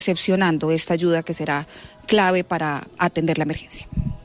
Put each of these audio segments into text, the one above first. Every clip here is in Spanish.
recepcionando esta ayuda que será clave para atender la emergencia.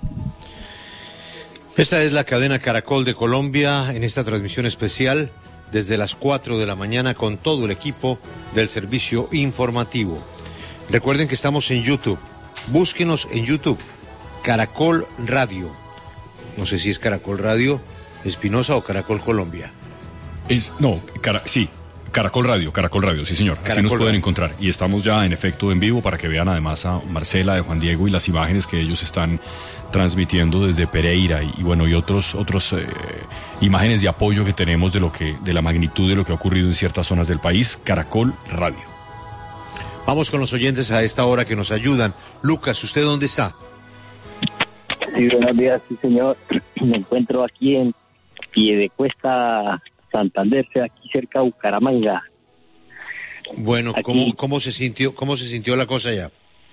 Esta es la cadena Caracol de Colombia en esta transmisión especial desde las 4 de la mañana con todo el equipo del servicio informativo. Recuerden que estamos en YouTube. Búsquenos en YouTube, Caracol Radio. No sé si es Caracol Radio Espinosa o Caracol Colombia. Sí. Caracol Radio, sí señor, así nos pueden encontrar. Y estamos ya en efecto en vivo para que vean además a Marcela, de Juan Diego y las imágenes que ellos están transmitiendo desde Pereira y otros imágenes de apoyo que tenemos de la magnitud de lo que ha ocurrido en ciertas zonas del país. Caracol Radio. Vamos con los oyentes a esta hora que nos ayudan. Lucas, ¿usted dónde está? Sí, buenos días, sí señor. Me encuentro aquí en Piedecuesta, Santander, aquí cerca de Bucaramanga. Bueno, ¿cómo se sintió la cosa allá?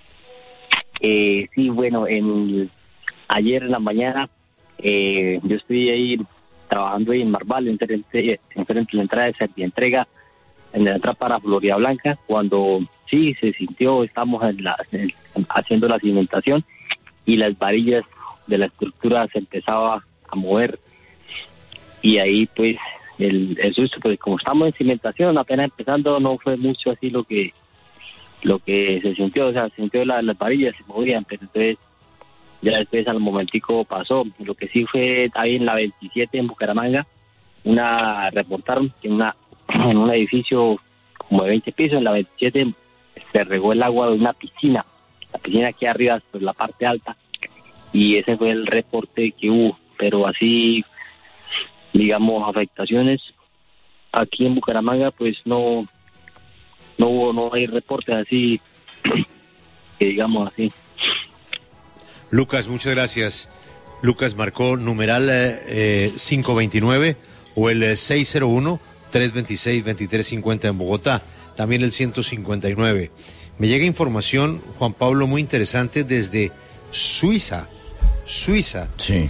Sí, bueno, ayer en la mañana yo estoy ahí trabajando ahí en Marval, enfrente de la entrada de Servientrega, en la entrada para Florida Blanca, cuando sí se sintió, estamos haciendo la cimentación y las varillas de la estructura se empezaba a mover, y ahí pues el susto, pues como estamos en cimentación, apenas empezando, no fue mucho así lo que se sintió, o sea, se sintió las varillas se movían, pero entonces ya después al momentico pasó. Lo que sí fue ahí en la 27 en Bucaramanga, reportaron que en un edificio como de 20 pisos, en la 27 se regó el agua de una piscina, la piscina aquí arriba, pues la parte alta, y ese fue el reporte que hubo, pero así, digamos, afectaciones aquí en Bucaramanga, pues no hay reportes así, que digamos así. Lucas, muchas gracias. Lucas marcó numeral 529 o el 601-326-2350 en Bogotá, también el 159. Me llega información, Juan Pablo, muy interesante desde Suiza. Sí.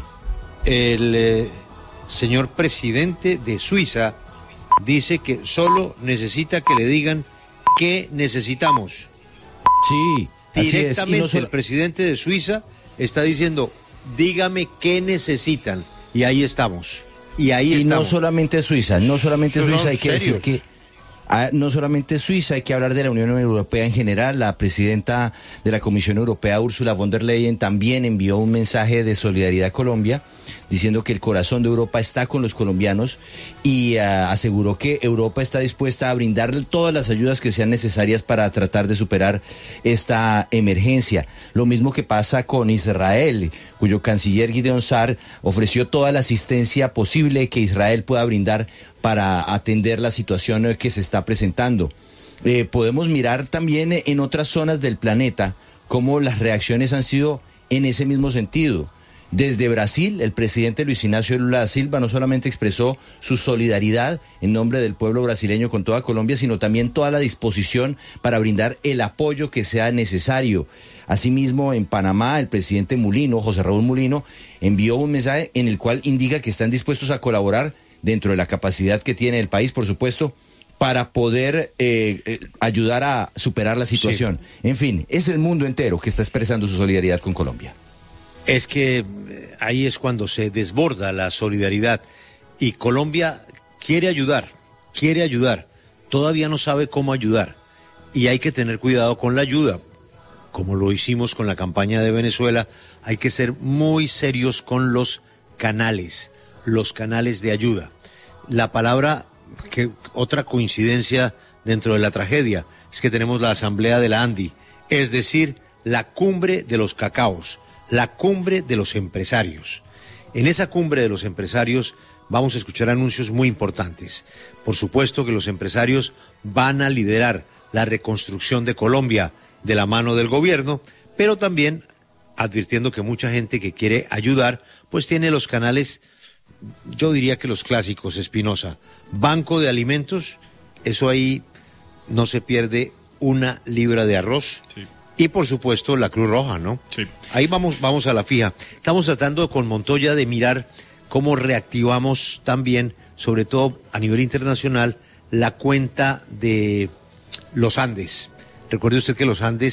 El señor presidente de Suiza dice que solo necesita que le digan qué necesitamos. Sí, directamente el presidente de Suiza está diciendo, dígame qué necesitan, y ahí estamos. Y no solamente Suiza, hay que decir que no solamente Suiza, hay que hablar de la Unión Europea en general. La presidenta de la Comisión Europea, Ursula von der Leyen, también envió un mensaje de solidaridad a Colombia, diciendo que el corazón de Europa está con los colombianos, y aseguró que Europa está dispuesta a brindar todas las ayudas que sean necesarias para tratar de superar esta emergencia. Lo mismo que pasa con Israel, cuyo canciller Gideon Sa'ar ofreció toda la asistencia posible que Israel pueda brindar para atender la situación que se está presentando. Podemos mirar también en otras zonas del planeta cómo las reacciones han sido en ese mismo sentido. Desde Brasil, el presidente Luis Ignacio Lula da Silva no solamente expresó su solidaridad en nombre del pueblo brasileño con toda Colombia, sino también toda la disposición para brindar el apoyo que sea necesario. Asimismo, en Panamá, el presidente Mulino, José Raúl Mulino, envió un mensaje en el cual indica que están dispuestos a colaborar dentro de la capacidad que tiene el país, por supuesto, para poder ayudar a superar la situación. Sí. En fin, es el mundo entero que está expresando su solidaridad con Colombia. Es que ahí es cuando se desborda la solidaridad, y Colombia quiere ayudar, todavía no sabe cómo ayudar, y hay que tener cuidado con la ayuda, como lo hicimos con la campaña de Venezuela. Hay que ser muy serios con los canales de ayuda. La palabra, que otra coincidencia dentro de la tragedia, es que tenemos la asamblea de la ANDI, es decir, la cumbre de los cacaos, la cumbre de los empresarios. En esa cumbre de los empresarios vamos a escuchar anuncios muy importantes. Por supuesto que los empresarios van a liderar la reconstrucción de Colombia de la mano del gobierno, pero también advirtiendo que mucha gente que quiere ayudar, pues tiene los canales, yo diría que los clásicos, Espinosa. Banco de alimentos, eso ahí no se pierde una libra de arroz. Sí. Y por supuesto la Cruz Roja, ¿no? Sí. Ahí vamos a la fija. Estamos tratando con Montoya de mirar cómo reactivamos también, sobre todo a nivel internacional, la cuenta de los Andes. Recuerde usted que los Andes